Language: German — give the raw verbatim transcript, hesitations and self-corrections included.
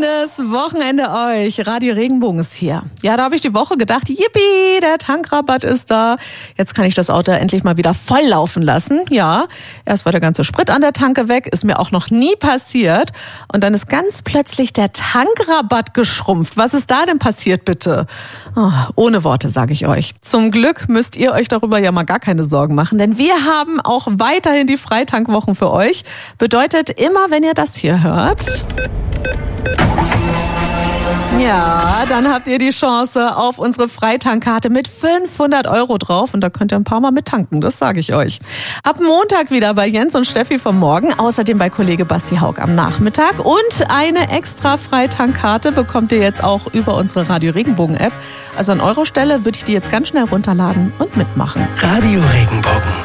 Schönes Wochenende euch. Radio Regenbogen ist hier. Ja, da habe ich die Woche gedacht, yippie, der Tankrabatt ist da. Jetzt kann ich das Auto endlich mal wieder voll laufen lassen. Ja, erst war der ganze Sprit an der Tanke weg, ist mir auch noch nie passiert. Und dann ist ganz plötzlich der Tankrabatt geschrumpft. Was ist da denn passiert, bitte? Oh, ohne Worte, sage ich euch. Zum Glück müsst ihr euch darüber ja mal gar keine Sorgen machen, denn wir haben auch weiterhin die Freitankwwochen für euch. Bedeutet, immer wenn ihr das hier hört, ja, dann habt ihr die Chance auf unsere Freitankkarte mit fünfhundert Euro drauf. Und da könnt ihr ein paar Mal mit tanken, das sage ich euch. Ab Montag wieder bei Jens und Steffi vom Morgen. Außerdem bei Kollege Basti Haug am Nachmittag. Und eine extra Freitankkarte bekommt ihr jetzt auch über unsere Radio Regenbogen App. Also an eurer Stelle würde ich die jetzt ganz schnell runterladen und mitmachen. Radio Regenbogen.